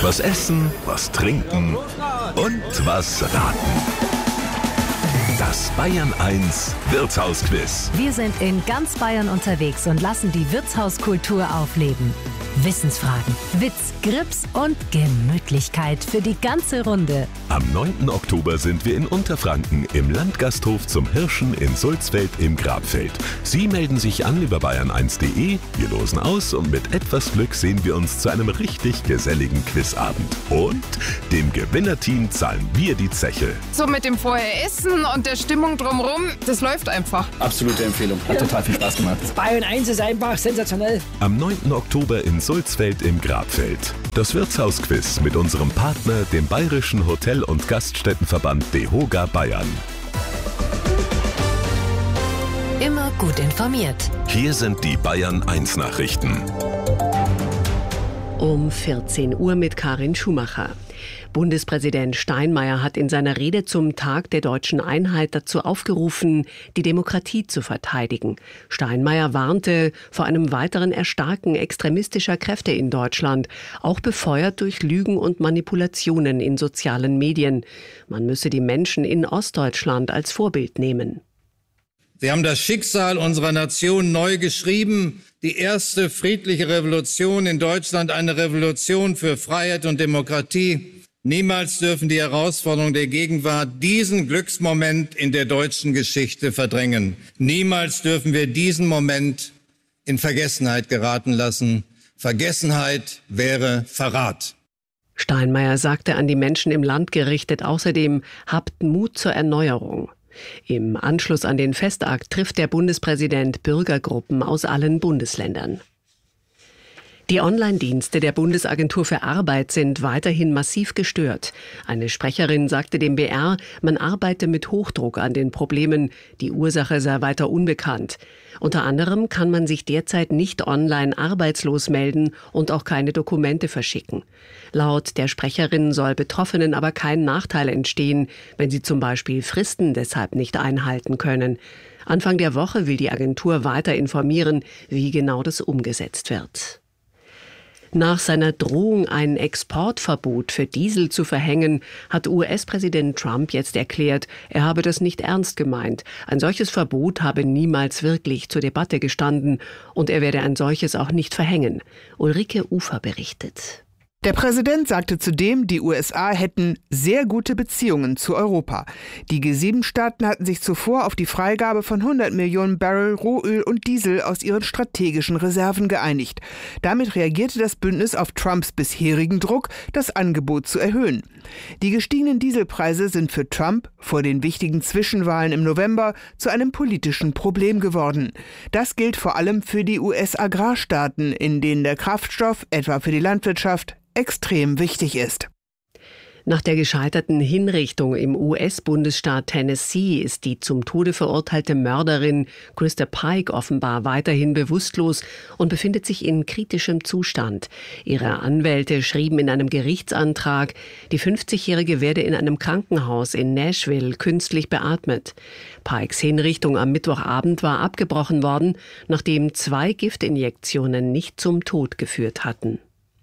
Was essen, was trinken und was raten. Das Bayern 1 Wirtshausquiz. Wir sind in ganz Bayern unterwegs und lassen die Wirtshauskultur aufleben. Wissensfragen, Witz, Grips und Gemütlichkeit für die ganze Runde. Am 9. Oktober sind wir in Unterfranken im Landgasthof zum Hirschen in Sulzfeld im Grabfeld. Sie melden sich an über bayern1.de, wir losen aus und mit etwas Glück sehen wir uns zu einem richtig geselligen Quizabend. Und dem Gewinnerteam zahlen wir die Zeche. So mit dem Vorher-Essen und der Stimmung drumherum, das läuft einfach. Absolute Empfehlung, hat total viel Spaß gemacht. Bayern 1 ist einfach sensationell. Am 9. Oktober in Sulzfeld im Grabfeld. Das Wirtshausquiz mit unserem Partner, dem Bayerischen Hotel- und Gaststättenverband DEHOGA Bayern. Immer gut informiert. Hier sind die Bayern 1 Nachrichten. Um 14 Uhr mit Karin Schumacher. Bundespräsident Steinmeier hat in seiner Rede zum Tag der deutschen Einheit dazu aufgerufen, die Demokratie zu verteidigen. Steinmeier warnte vor einem weiteren Erstarken extremistischer Kräfte in Deutschland, auch befeuert durch Lügen und Manipulationen in sozialen Medien. Man müsse die Menschen in Ostdeutschland als Vorbild nehmen. Sie haben das Schicksal unserer Nation neu geschrieben. Die erste friedliche Revolution in Deutschland, eine Revolution für Freiheit und Demokratie. Niemals dürfen die Herausforderungen der Gegenwart diesen Glücksmoment in der deutschen Geschichte verdrängen. Niemals dürfen wir diesen Moment in Vergessenheit geraten lassen. Vergessenheit wäre Verrat. Steinmeier sagte an die Menschen im Land gerichtet außerdem, habt Mut zur Erneuerung. Im Anschluss an den Festakt trifft der Bundespräsident Bürgergruppen aus allen Bundesländern. Die Online-Dienste der Bundesagentur für Arbeit sind weiterhin massiv gestört. Eine Sprecherin sagte dem BR, man arbeite mit Hochdruck an den Problemen. Die Ursache sei weiter unbekannt. Unter anderem kann man sich derzeit nicht online arbeitslos melden und auch keine Dokumente verschicken. Laut der Sprecherin soll Betroffenen aber kein Nachteil entstehen, wenn sie zum Beispiel Fristen deshalb nicht einhalten können. Anfang der Woche will die Agentur weiter informieren, wie genau das umgesetzt wird. Nach seiner Drohung, ein Exportverbot für Diesel zu verhängen, hat US-Präsident Trump jetzt erklärt, er habe das nicht ernst gemeint. Ein solches Verbot habe niemals wirklich zur Debatte gestanden und er werde ein solches auch nicht verhängen. Ulrike Ufer berichtet. Der Präsident sagte zudem, die USA hätten sehr gute Beziehungen zu Europa. Die G7-Staaten hatten sich zuvor auf die Freigabe von 100 Millionen Barrel Rohöl und Diesel aus ihren strategischen Reserven geeinigt. Damit reagierte das Bündnis auf Trumps bisherigen Druck, das Angebot zu erhöhen. Die gestiegenen Dieselpreise sind für Trump vor den wichtigen Zwischenwahlen im November zu einem politischen Problem geworden. Das gilt vor allem für die US-Agrarstaaten, in denen der Kraftstoff, etwa für die Landwirtschaft, extrem wichtig ist. Nach der gescheiterten Hinrichtung im US-Bundesstaat Tennessee ist die zum Tode verurteilte Mörderin Krista Pike offenbar weiterhin bewusstlos und befindet sich in kritischem Zustand. Ihre Anwälte schrieben in einem Gerichtsantrag, die 50-Jährige werde in einem Krankenhaus in Nashville künstlich beatmet. Pikes Hinrichtung am Mittwochabend war abgebrochen worden, nachdem 2 Giftinjektionen nicht zum Tod geführt hatten.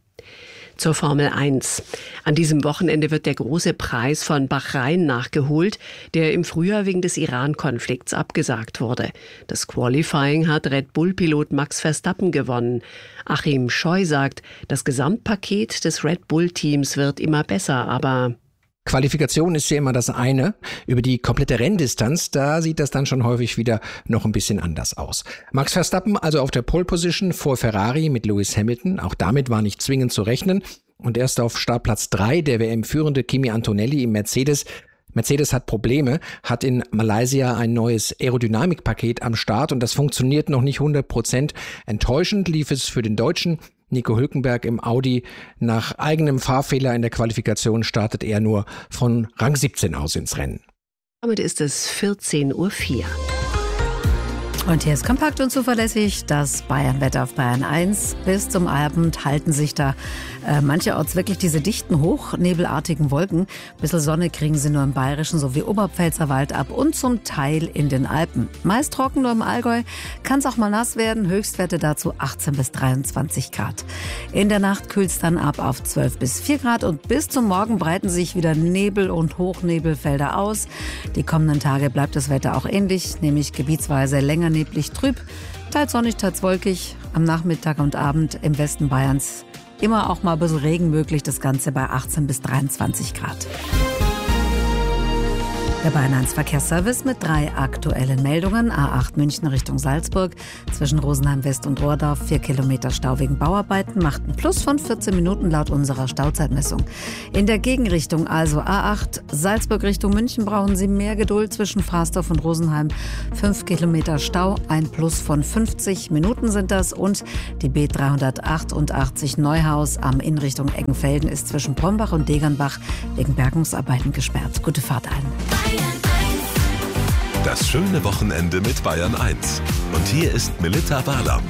Zur Formel 1. An diesem Wochenende wird der große Preis von Bahrain nachgeholt, der im Frühjahr wegen des Iran-Konflikts abgesagt wurde. Das Qualifying hat Red Bull-Pilot Max Verstappen gewonnen. Achim Scheu sagt, das Gesamtpaket des Red Bull-Teams wird immer besser, aber Qualifikation ist ja immer das eine. Über die komplette Renndistanz, da sieht das dann schon häufig wieder noch ein bisschen anders aus. Max Verstappen also auf der Pole Position vor Ferrari mit Lewis Hamilton. Auch damit war nicht zwingend zu rechnen. Und erst auf Startplatz 3 der WM-führende Kimi Antonelli im Mercedes. Mercedes hat Probleme, hat in Malaysia ein neues Aerodynamikpaket am Start und das funktioniert noch nicht 100%. Enttäuschend lief es für den Deutschen. Nico Hülkenberg im Audi. Nach eigenem Fahrfehler in der Qualifikation startet er nur von Rang 17 aus ins Rennen. Damit ist es 14:04 Uhr. Und hier ist kompakt und zuverlässig das Bayern-Wetter auf Bayern 1. Bis zum Abend halten sich da mancherorts wirklich diese dichten, hochnebelartigen Wolken. Ein bisschen Sonne kriegen sie nur im Bayerischen sowie Oberpfälzerwald ab und zum Teil in den Alpen. Meist trocken, nur im Allgäu kann es auch mal nass werden. Höchstwerte dazu 18 bis 23 Grad. In der Nacht kühlt es dann ab auf 12 bis 4 Grad und bis zum Morgen breiten sich wieder Nebel- und Hochnebelfelder aus. Die kommenden Tage bleibt das Wetter auch ähnlich, nämlich gebietsweise länger neblig trüb, teils sonnig, teils wolkig. Am Nachmittag und Abend im Westen Bayerns immer auch mal ein bisschen Regen möglich, das Ganze bei 18 bis 23 Grad. Der Bayern 1 Verkehrsservice mit 3 aktuellen Meldungen. A8 München Richtung Salzburg. Zwischen Rosenheim West und Rohrdorf 4 Kilometer Stau wegen Bauarbeiten. Macht ein Plus von 14 Minuten laut unserer Stauzeitmessung. In der Gegenrichtung, also A8 Salzburg Richtung München, brauchen Sie mehr Geduld. Zwischen Frasdorf und Rosenheim 5 Kilometer Stau. Ein Plus von 50 Minuten sind das. Und die B388 Neuhaus am in Richtung Eggenfelden ist zwischen Brombach und Degernbach wegen Bergungsarbeiten gesperrt. Gute Fahrt allen. Das schöne Wochenende mit Bayern 1. Und hier ist Melitta Barlam.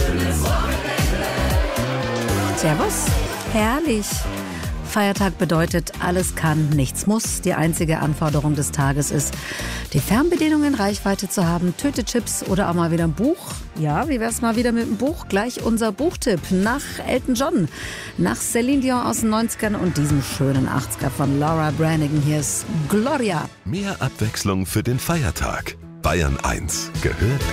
Servus. Herrlich. Feiertag bedeutet, alles kann, nichts muss. Die einzige Anforderung des Tages ist, die Fernbedienung in Reichweite zu haben, Tötechips oder auch mal wieder ein Buch. Ja, wie wär's mal wieder mit dem Buch? Gleich unser Buchtipp nach Elton John, nach Celine Dion aus den 90ern und diesem schönen 80er von Laura Branigan. Hier ist Gloria. Mehr Abwechslung für den Feiertag. Bayern 1 gehört